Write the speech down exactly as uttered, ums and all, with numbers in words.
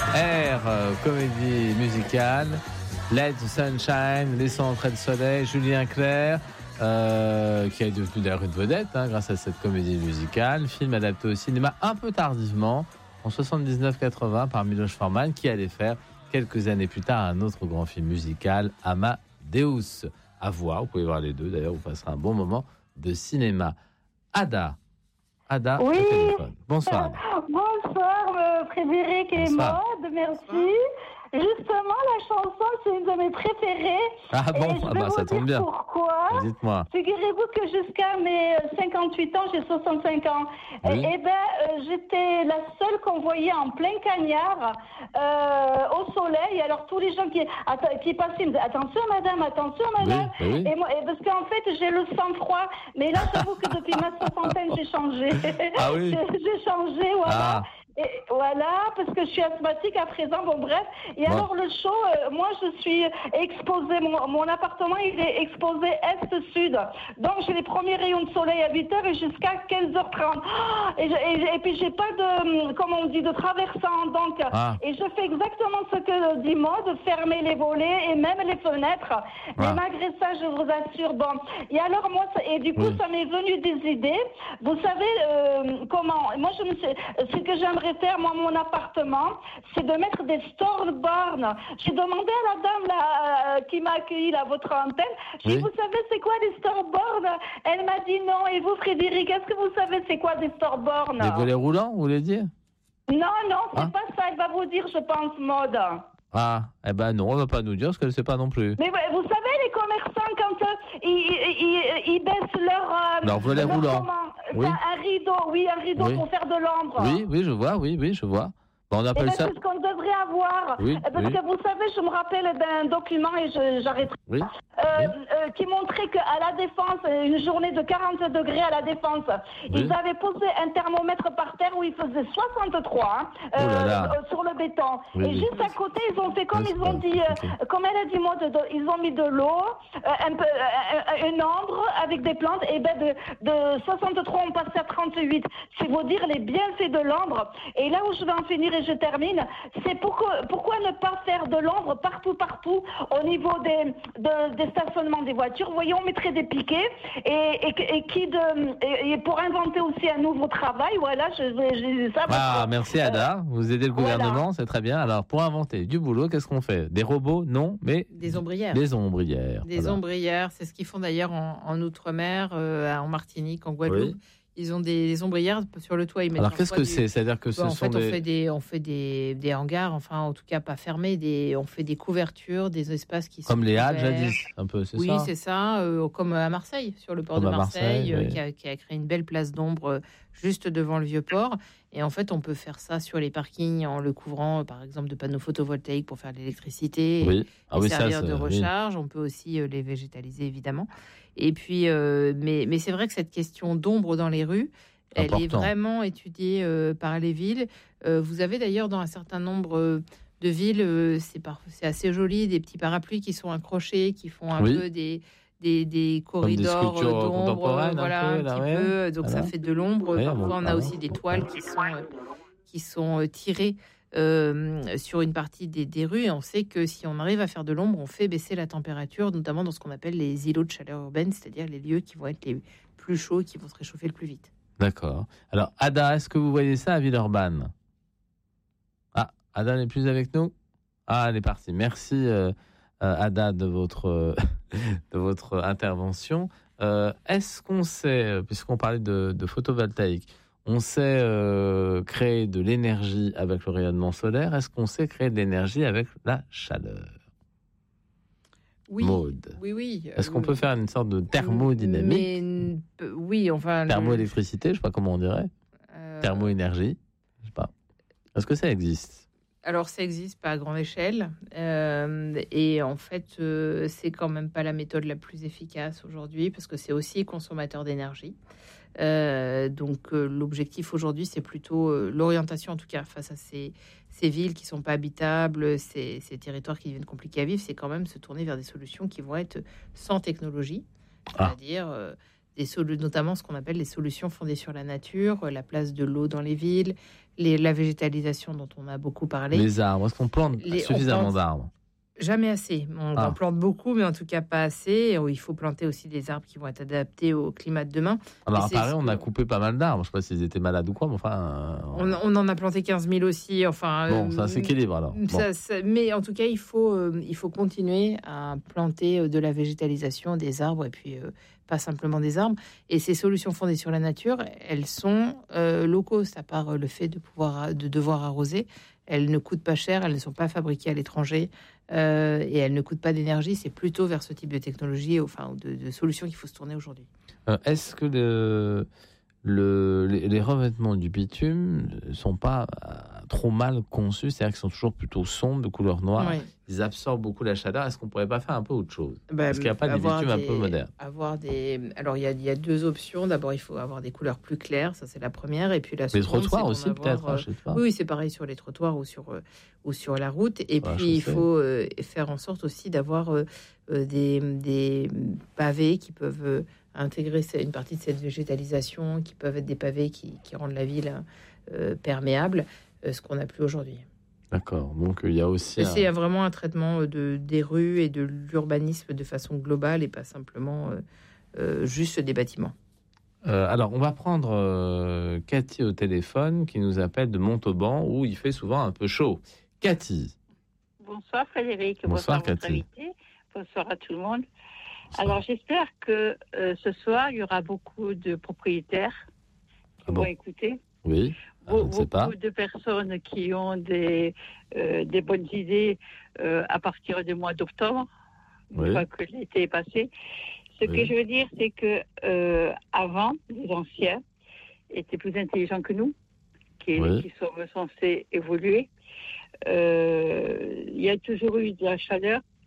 Air, euh, comédie musicale. Let the Sunshine, Laissons entrer le soleil. Julien Clerc, euh, qui est devenu d'ailleurs une vedette hein, grâce à cette comédie musicale. Film adapté au cinéma un peu tardivement, en soixante-dix-neuf quatre-vingts, par Miloš Forman, qui allait faire quelques années plus tard un autre grand film musical, Amadeus. À voir, vous pouvez voir les deux. D'ailleurs, vous passerez un bon moment de cinéma. Ada. Ada, oui. au téléphone. Bonsoir. Ada. Bonsoir, euh, Frédéric et Bonsoir. Maud, merci. Bonsoir. Justement, la chanson, c'est une de mes préférées. Ah bon, et je ah vais bah, vous ça tombe bien. Pourquoi? Dites-moi. Figurez-vous que jusqu'à mes cinquante-huit ans, j'ai soixante-cinq ans. Oui. Et, et ben, euh, j'étais la seule qu'on voyait en plein cagnard, euh, au soleil. Alors, tous les gens qui, att- qui passaient me disaient, attention madame, attention madame. Oui, oui. Et moi, et parce qu'en fait, j'ai le sang-froid. Mais là, j'avoue que depuis ma soixantaine, j'ai changé. Ah oui. j'ai, j'ai changé, voilà. Ah. Et voilà, parce que je suis asthmatique à présent, bon bref. Et Bon. alors le show, euh, moi je suis exposée, mon, mon appartement il est exposé est-sud. Donc j'ai les premiers rayons de soleil à huit heures et jusqu'à quinze heures trente. Et, je, et, et puis j'ai pas de, comme on dit, de traversant. Donc, Ah. et je fais exactement ce que dit Maud, fermer les volets et même les fenêtres. Ah. Mais malgré ça, je vous assure, bon. Et alors moi, ça, et du coup, oui. ça m'est venu des idées. Vous savez euh, comment, moi je me sais, ce que j'aimerais faire, moi, mon appartement, c'est de mettre des storyboards. J'ai demandé à la dame là, euh, qui m'a accueilli à votre antenne, j'ai dit, oui. vous savez c'est quoi des storyboards? Elle m'a dit non. Et vous, Frédéric, est-ce que vous savez c'est quoi des storyboards? Des volets roulants, vous voulez dire? Non, non, c'est ah. pas ça. Elle va vous dire, je pense, Maud. Ah, eh ben non, elle va pas nous dire, parce qu'elle ne sait pas non plus. Mais vous savez, les commerçants, quand euh, ils, ils, ils baissent leur... Euh, leur volet leur roulant. Oui. Un rideau, oui, un rideau oui. pour faire de l'ombre. Oui, oui, je vois, oui, oui, je vois. Bon, on appelle ben, ça... c'est ce qu'on devrait avoir. Oui, Parce oui. que vous savez, je me rappelle d'un document, et je, j'arrêterai, oui. Euh, oui. euh, qui montrait qu'à la Défense, une journée de quarante degrés à la Défense, oui. ils avaient posé un thermomètre par terre où il faisait soixante-trois hein, oh là là. Euh, sur le béton. Oui, et oui. juste à côté, ils ont fait comme oui, ils ont dit, okay. euh, comme elle a dit, moi, de, de, ils ont mis de l'eau, euh, un peu, euh, une ombre avec des plantes, et ben de, de soixante-trois, on passait à trente-huit. C'est vous dire les bienfaits de l'ombre. Et là où je vais en finir et je termine, c'est pourquoi, pourquoi ne pas faire de l'ombre partout, partout, au niveau des, de, des stationnements des voitures. Vous voyez, on mettrait des piquets et, et, et qui de, et, et pour inventer aussi un nouveau travail, voilà, je, je, ça. Ah, merci Ada, vous aidez le gouvernement, voilà. C'est très bien. Alors, pour inventer du boulot, qu'est-ce qu'on fait? Des robots? Non, mais... Des ombrières. Des ombrières. Des voilà. ombrières, c'est ce qu'ils font d'ailleurs en, en Outre-mer, euh, en Martinique, en Guadeloupe. Oui. Ils ont des, des ombrières sur le toit. Ils mettent Alors qu'est-ce que du... c'est? C'est-à-dire que ce bon, en sont fait, des... on fait des, on fait des, des hangars, enfin en tout cas pas fermés. Des, on fait des couvertures, des espaces qui sont comme les halles jadis, un peu, c'est oui, ça. Oui, c'est ça. Euh, comme à Marseille, sur le port comme de Marseille, Marseille euh, oui. qui, a, qui a créé une belle place d'ombre juste devant le vieux port. Et en fait, on peut faire ça sur les parkings en le couvrant, par exemple, de panneaux photovoltaïques pour faire de l'électricité, oui. ah et oui, servir ça, de recharge. Oui. On peut aussi euh, les végétaliser, évidemment. Et puis, euh, mais, mais c'est vrai que cette question d'ombre dans les rues, elle important. est vraiment étudiée euh, par les villes. Euh, vous avez d'ailleurs dans un certain nombre euh, de villes, euh, c'est, par... c'est assez joli, des petits parapluies qui sont accrochés, qui font un oui. peu des, des, des corridors des d'ombre, voilà, un, peu, un petit ouais. peu. Donc voilà. Ça fait de l'ombre. Oui, Parfois, bon, on a aussi des toiles qui sont, euh, qui sont tirées euh, sur une partie des, des rues. Et on sait que si on arrive à faire de l'ombre, on fait baisser la température, notamment dans ce qu'on appelle les îlots de chaleur urbaine, c'est-à-dire les lieux qui vont être les plus chauds et qui vont se réchauffer le plus vite. D'accord. Alors, Ada, est-ce que vous voyez ça à Villeurbanne? Ah, Ada n'est plus avec nous? Ah, elle est partie. Merci, euh, euh, Ada, de votre, euh, de votre intervention. Euh, est-ce qu'on sait, puisqu'on parlait de, de photovoltaïque, on sait euh, créer de l'énergie avec le rayonnement solaire? Est-ce qu'on sait créer de l'énergie avec la chaleur? Oui, Maud. oui, oui. Est-ce qu'on peut faire une sorte de thermodynamique? Mais, oui, enfin... Thermoélectricité, je ne sais pas comment on dirait. Euh... Thermoénergie, je ne sais pas. Est-ce que ça existe? Alors, ça existe pas à grande échelle. Euh, et en fait, euh, c'est quand même pas la méthode la plus efficace aujourd'hui parce que c'est aussi consommateur d'énergie. Euh, donc, euh, l'objectif aujourd'hui, c'est plutôt euh, l'orientation, en tout cas, face à ces, ces villes qui sont pas habitables, ces, ces territoires qui deviennent compliqués à vivre, c'est quand même se tourner vers des solutions qui vont être sans technologie, c'est-à-dire euh, des solu- notamment ce qu'on appelle les solutions fondées sur la nature, la place de l'eau dans les villes, les, la végétalisation dont on a beaucoup parlé. Les arbres, est-ce qu'on plante Les- suffisamment on plante- d'arbres? Jamais assez. On Ah. en plante beaucoup, mais en tout cas pas assez. Et il faut planter aussi des arbres qui vont être adaptés au climat de demain. Alors, Mais à c'est Paris, ce on que- a coupé pas mal d'arbres. Je sais pas s'ils étaient malades ou quoi, mais enfin. euh, On, on en a planté quinze mille aussi. Enfin, Bon, euh, ça s'équilibre alors. Bon. ça- ça- mais en tout cas, il faut, euh, il faut continuer à planter euh, de la végétalisation, des arbres, et puis euh, pas simplement des arbres. Et ces solutions fondées sur la nature, elles sont euh, low cost, à part euh, le fait de pouvoir de devoir arroser. Elles ne coûtent pas cher, elles ne sont pas fabriquées à l'étranger, euh, et elles ne coûtent pas d'énergie. C'est plutôt vers ce type de technologie, enfin de, de solutions qu'il faut se tourner aujourd'hui. Euh, Est-ce que le, le, les, les revêtements du bitume sont pas euh, trop mal conçus? C'est-à-dire qu'ils sont toujours plutôt sombres, de couleur noire. Oui. Ils absorbent beaucoup la chaleur. Est-ce qu'on pourrait pas faire un peu autre chose? Bah, Est-ce qu'il n'y a pas des avoir bitumes un des- peu modernes? Avoir des... Alors, il y, a, il y a deux options. D'abord, il faut avoir des couleurs plus claires. Ça, c'est la première. Et puis, la Les seconde, trottoirs c'est aussi, d'en avoir, peut-être, hein, euh, je sais pas. Oui, c'est pareil sur les trottoirs ou sur, euh, ou sur la route. Et Sur la puis, il chaussée. faut euh, faire en sorte aussi d'avoir euh, euh, des, des pavés qui peuvent euh, intégrer une partie de cette végétalisation, qui peuvent être des pavés qui, qui rendent la ville euh, perméable, euh, ce qu'on n'a plus aujourd'hui. D'accord. Donc, il y a aussi. Et un- C'est vraiment un traitement de, des rues et de l'urbanisme de façon globale et pas simplement euh, euh, juste des bâtiments. Euh, alors, on va prendre euh, Cathy au téléphone qui nous appelle de Montauban où il fait souvent un peu chaud. Cathy. Bonsoir Frédéric, Bonsoir, bonsoir, votre Cathy. invité, bonsoir à tout le monde. Bonsoir. Alors j'espère que euh, ce soir il y aura beaucoup de propriétaires qui Ah bon? vont écouter, Oui. Ah, Be- je ne sais pas. beaucoup de personnes qui ont des, euh, des bonnes idées euh, à partir du mois d'octobre, une Oui. fois que l'été est passé. Ce Oui. que je veux dire, c'est que euh, avant, les anciens étaient plus intelligents que nous, qui, Oui. qui sont censés évoluer. Euh, il y a toujours eu de la chaleur